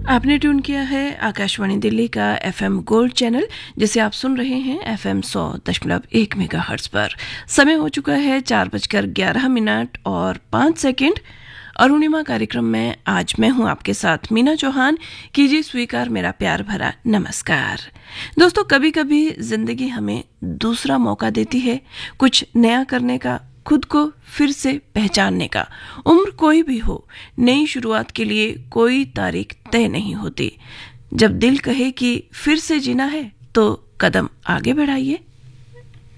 आपने ट्यून किया है आकाशवाणी दिल्ली का एफएम गोल्ड चैनल, जिसे आप सुन रहे हैं एफएम 100.1 मेगाहर्ट्ज पर। समय हो चुका है 4:11 और 5 सेकंड। अरुणिमा कार्यक्रम में आज मैं हूं आपके साथ मीना चौहान। कीजिए स्वीकार मेरा प्यार भरा नमस्कार। दोस्तों, कभी कभी जिंदगी हमें दूसरा मौका देती है कुछ नया करने का, खुद को फिर से पहचानने का। उम्र कोई भी हो, नई शुरुआत के लिए कोई तारीख तय नहीं होती। जब दिल कहे कि फिर से जीना है तो कदम आगे बढ़ाइए।